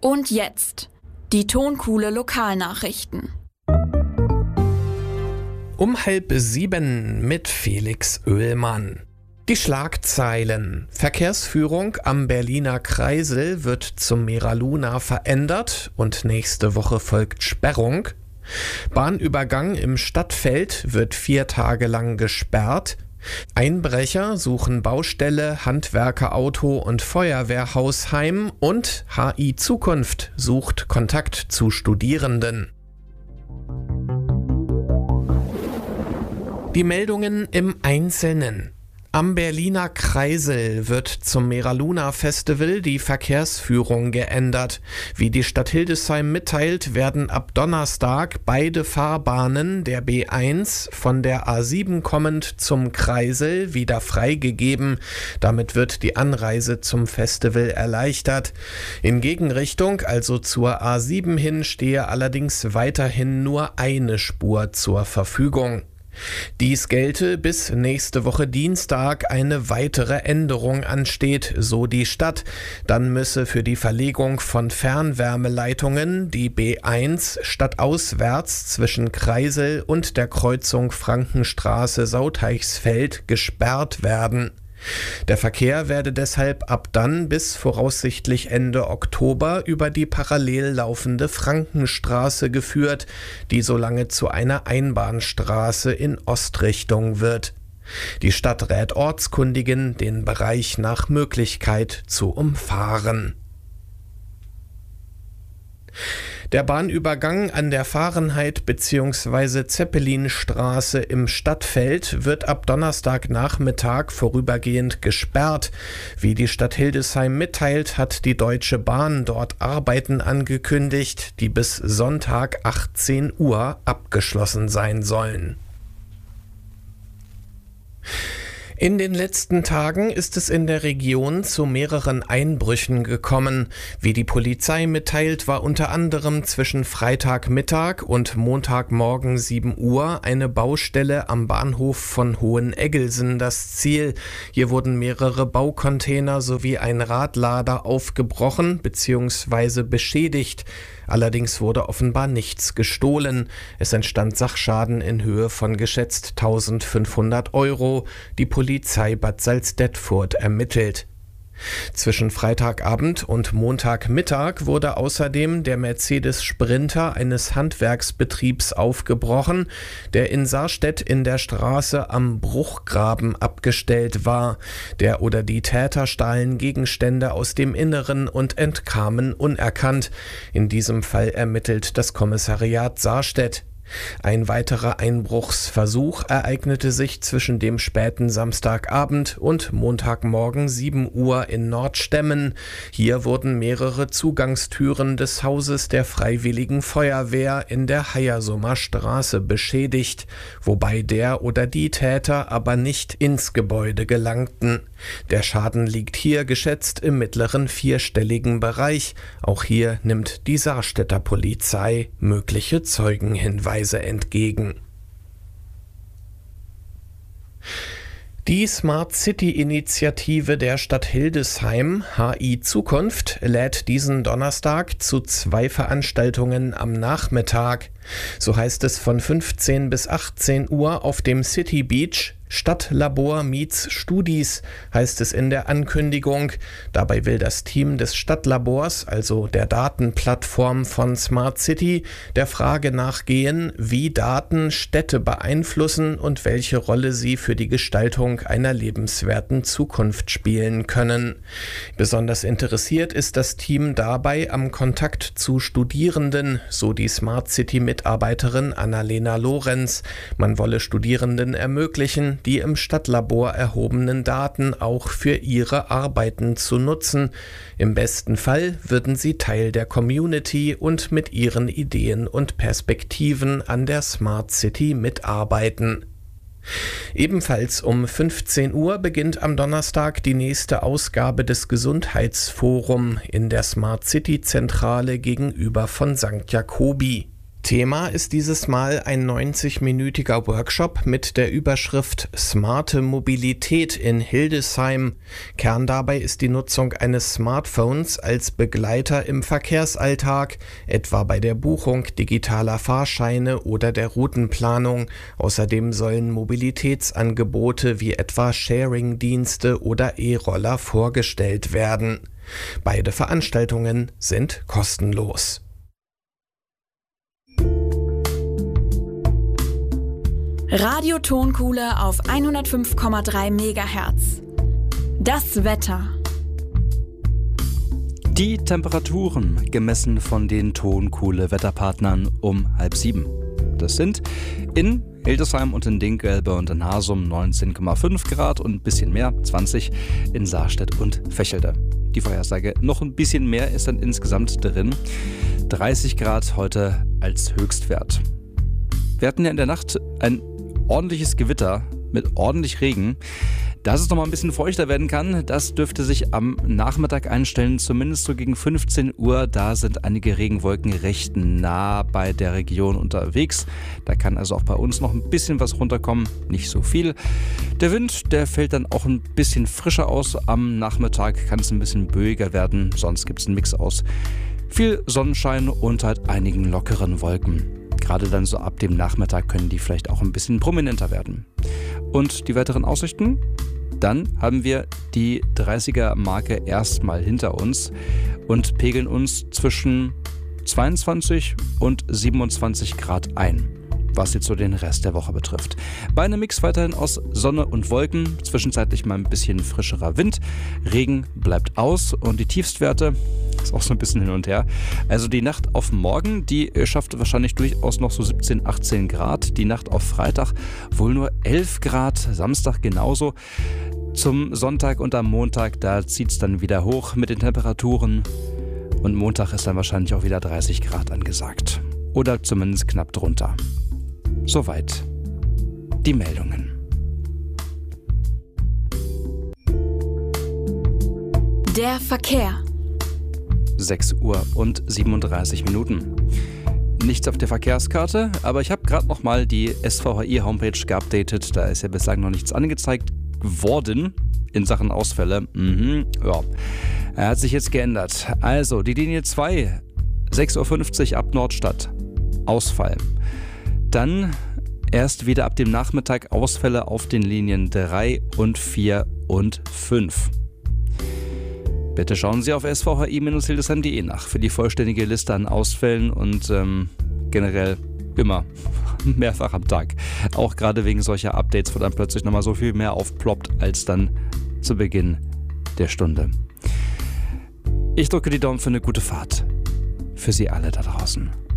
Und jetzt die Tonkuhle Lokalnachrichten. Um 6:30 mit Felix Oehlmann. Die Schlagzeilen. Verkehrsführung am Berliner Kreisel wird zum Mera-Luna verändert und nächste Woche folgt Sperrung. Bahnübergang im Stadtfeld wird 4 Tage lang gesperrt. Einbrecher suchen Baustelle, Handwerkerauto und Feuerwehrhaus heim und HI Zukunft sucht Kontakt zu Studierenden. Die Meldungen im Einzelnen. Am Berliner Kreisel wird zum Mera-Luna Festival die Verkehrsführung geändert. Wie die Stadt Hildesheim mitteilt, werden ab Donnerstag beide Fahrbahnen der B1 von der A7 kommend zum Kreisel wieder freigegeben. Damit wird die Anreise zum Festival erleichtert. In Gegenrichtung, also zur A7 hin, stehe allerdings weiterhin nur eine Spur zur Verfügung. Dies gelte, bis nächste Woche Dienstag eine weitere Änderung ansteht, so die Stadt. Dann müsse für die Verlegung von Fernwärmeleitungen die B1 stadtauswärts zwischen Kreisel und der Kreuzung Frankenstraße-Sauteichsfeld gesperrt werden. Der Verkehr werde deshalb ab dann bis voraussichtlich Ende Oktober über die parallel laufende Frankenstraße geführt, die solange zu einer Einbahnstraße in Ostrichtung wird. Die Stadt rät Ortskundigen, den Bereich nach Möglichkeit zu umfahren. Der Bahnübergang an der Fahrenheit bzw. Zeppelinstraße im Stadtfeld wird ab Donnerstagnachmittag vorübergehend gesperrt. Wie die Stadt Hildesheim mitteilt, hat die Deutsche Bahn dort Arbeiten angekündigt, die bis Sonntag 18 Uhr abgeschlossen sein sollen. In den letzten Tagen ist es in der Region zu mehreren Einbrüchen gekommen. Wie die Polizei mitteilt, war unter anderem zwischen Freitagmittag und Montagmorgen 7 Uhr eine Baustelle am Bahnhof von Hoheneggelsen das Ziel. Hier wurden mehrere Baucontainer sowie ein Radlader aufgebrochen bzw. beschädigt. Allerdings wurde offenbar nichts gestohlen. Es entstand Sachschaden in Höhe von geschätzt 1.500 €. Die Polizei Bad Salzdetfurt ermittelt. Zwischen Freitagabend und Montagmittag wurde außerdem der Mercedes Sprinter eines Handwerksbetriebs aufgebrochen, der in Sarstedt in der Straße am Bruchgraben abgestellt war. Der oder die Täter stahlen Gegenstände aus dem Inneren und entkamen unerkannt. In diesem Fall ermittelt das Kommissariat Sarstedt. Ein weiterer Einbruchsversuch ereignete sich zwischen dem späten Samstagabend und Montagmorgen 7 Uhr in Nordstemmen. Hier wurden mehrere Zugangstüren des Hauses der Freiwilligen Feuerwehr in der Hayersumer Straße beschädigt, wobei der oder die Täter aber nicht ins Gebäude gelangten. Der Schaden liegt hier geschätzt im mittleren vierstelligen Bereich. Auch hier nimmt die Sarstedter Polizei mögliche Zeugenhinweise entgegen. Die Smart City-Initiative der Stadt Hildesheim, HI Zukunft, lädt diesen Donnerstag zu 2 Veranstaltungen am Nachmittag. So heißt es von 15 bis 18 Uhr auf dem City Beach. Stadtlabor meets Studis, heißt es in der Ankündigung. Dabei will das Team des Stadtlabors, also der Datenplattform von Smart City, der Frage nachgehen, wie Daten Städte beeinflussen und welche Rolle sie für die Gestaltung einer lebenswerten Zukunft spielen können. Besonders interessiert ist das Team dabei am Kontakt zu Studierenden, so die Smart City-Mitarbeiterin Annalena Lorenz. Man wolle Studierenden ermöglichen, die im Stadtlabor erhobenen Daten auch für ihre Arbeiten zu nutzen. Im besten Fall würden sie Teil der Community und mit ihren Ideen und Perspektiven an der Smart City mitarbeiten. Ebenfalls um 15 Uhr beginnt am Donnerstag die nächste Ausgabe des Gesundheitsforum in der Smart City Zentrale gegenüber von St. Jakobi. Thema ist dieses Mal ein 90-minütiger Workshop mit der Überschrift Smarte Mobilität in Hildesheim. Kern dabei ist die Nutzung eines Smartphones als Begleiter im Verkehrsalltag, etwa bei der Buchung digitaler Fahrscheine oder der Routenplanung. Außerdem sollen Mobilitätsangebote wie etwa Sharing-Dienste oder E-Roller vorgestellt werden. Beide Veranstaltungen sind kostenlos. Radio Tonkuhle auf 105,3 MHz. Das Wetter. Die Temperaturen gemessen von den Tonkuhle-Wetterpartnern um 6:30. Das sind in Hildesheim und in Dinkelbe und in Hasum 19,5 Grad und ein bisschen mehr, 20 in Saarstedt und Vechelde. Die Vorhersage noch ein bisschen mehr ist dann insgesamt drin. 30 Grad heute als Höchstwert. Wir hatten ja in der Nacht ein ordentliches Gewitter mit ordentlich Regen. Dass es noch mal ein bisschen feuchter werden kann, das dürfte sich am Nachmittag einstellen, zumindest so gegen 15 Uhr. Da sind einige Regenwolken recht nah bei der Region unterwegs. Da kann also auch bei uns noch ein bisschen was runterkommen, nicht so viel. Der Wind, der fällt dann auch ein bisschen frischer aus. Am Nachmittag kann es ein bisschen böiger werden, sonst gibt es einen Mix aus viel Sonnenschein und halt einigen lockeren Wolken. Gerade dann so ab dem Nachmittag können die vielleicht auch ein bisschen prominenter werden. Und die weiteren Aussichten? Dann haben wir die 30er-Marke erstmal hinter uns und pegeln uns zwischen 22 und 27 Grad ein, was jetzt so den Rest der Woche betrifft. Bei einem Mix weiterhin aus Sonne und Wolken, zwischenzeitlich mal ein bisschen frischerer Wind, Regen bleibt aus und die Tiefstwerte ist auch so ein bisschen hin und her. Also die Nacht auf morgen, die schafft wahrscheinlich durchaus noch so 17, 18 Grad. Die Nacht auf Freitag wohl nur 11 Grad, Samstag genauso. Zum Sonntag und am Montag, da zieht es dann wieder hoch mit den Temperaturen. Und Montag ist dann wahrscheinlich auch wieder 30 Grad angesagt. Oder zumindest knapp drunter. Soweit die Meldungen. Der Verkehr. 6 Uhr und 37 Minuten. Nichts auf der Verkehrskarte, aber ich habe gerade nochmal die SVHI-Homepage geupdatet. Da ist ja bislang noch nichts angezeigt worden in Sachen Ausfälle. Ja, er hat sich jetzt geändert. Also, die Linie 2, 6:50 Uhr ab Nordstadt. Ausfall. Dann erst wieder ab dem Nachmittag Ausfälle auf den Linien 3 und 4 und 5. Bitte schauen Sie auf svhi-hildesheim.de nach für die vollständige Liste an Ausfällen und generell immer mehrfach am Tag. Auch gerade wegen solcher Updates, wo dann plötzlich nochmal so viel mehr aufploppt als dann zu Beginn der Stunde. Ich drücke die Daumen für eine gute Fahrt. Für Sie alle da draußen.